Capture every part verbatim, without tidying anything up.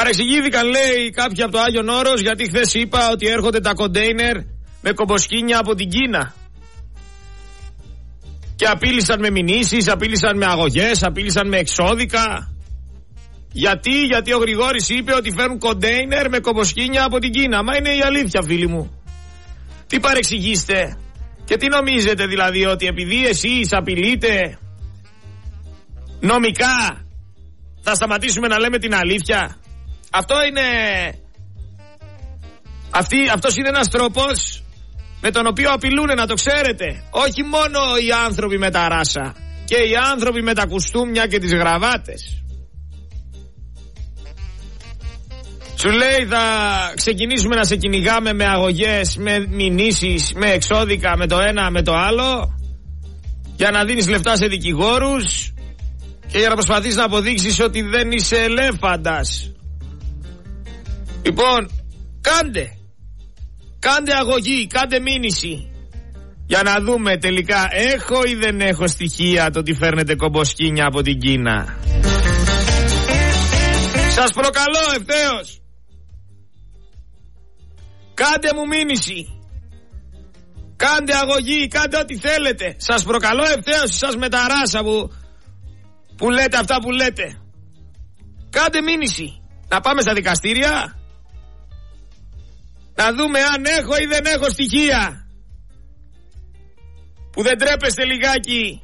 Παρεξηγήθηκαν, λέει, κάποιοι από το Άγιον Όρος, γιατί χθες είπα ότι έρχονται τα κοντέινερ με κομποσκίνια από την Κίνα. Και απείλησαν με μηνύσεις, απείλησαν με αγωγές, απείλησαν με εξώδικα. Γιατί, γιατί ο Γρηγόρης είπε ότι φέρνουν κοντέινερ με κομποσκίνια από την Κίνα. Μα είναι η αλήθεια, φίλοι μου. Τι παρεξηγήστε? Και τι νομίζετε δηλαδή, ότι επειδή εσείς απειλείτε νομικά θα σταματήσουμε να λέμε την αλήθεια? Αυτό είναι... Αυτή, αυτός είναι ένας τρόπος με τον οποίο απειλούν, να το ξέρετε. Όχι μόνο οι άνθρωποι με τα ράσα, και οι άνθρωποι με τα κουστούμια και τις γραβάτες. Σου λέει θα ξεκινήσουμε να σε κυνηγάμε με αγωγές, με μηνύσεις, με εξώδικα, με το ένα, με το άλλο, για να δίνεις λεφτά σε δικηγόρους και για να προσπαθείς να αποδείξεις ότι δεν είσαι ελέφαντας. Λοιπόν, κάντε Κάντε αγωγή, κάντε μήνυση, για να δούμε τελικά έχω ή δεν έχω στοιχεία το ότι φέρνετε κομποσκίνια από την Κίνα. Σας προκαλώ ευθέως. Κάντε μου μήνυση, κάντε αγωγή, κάντε ό,τι θέλετε. Σας προκαλώ ευθέως, σας με τα ράσα που, που λέτε αυτά που λέτε. Κάντε μήνυση. Να πάμε στα δικαστήρια, να δούμε αν έχω ή δεν έχω στοιχεία. Που δεν τρέπεστε λιγάκι?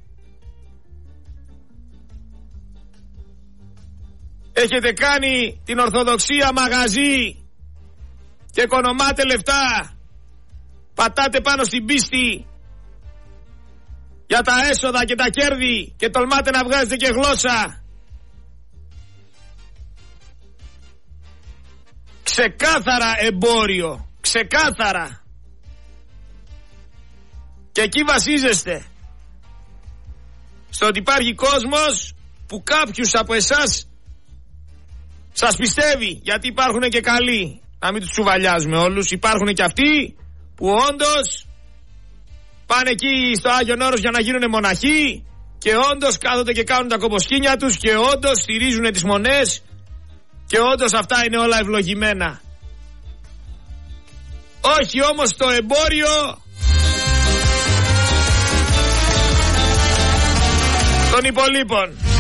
Έχετε κάνει την Ορθοδοξία μαγαζί και οικονομάτε λεφτά. Πατάτε πάνω στην πίστη για τα έσοδα και τα κέρδη και τολμάτε να βγάζετε και γλώσσα. Ξεκάθαρα εμπόριο, ξεκάθαρα. Και εκεί βασίζεστε, στο ότι υπάρχει κόσμος που κάποιους από εσάς σας πιστεύει, γιατί υπάρχουν και καλοί, να μην τους τσουβαλιάζουμε όλους. Υπάρχουν και αυτοί που όντως πάνε εκεί στο Άγιον Όρος για να γίνουν μοναχοί και όντως κάθονται και κάνουν τα κομποσκίνια τους και όντως στηρίζουν τις μονές και όντως αυτά είναι όλα ευλογημένα. Όχι όμως το εμπόριο των υπολείπων.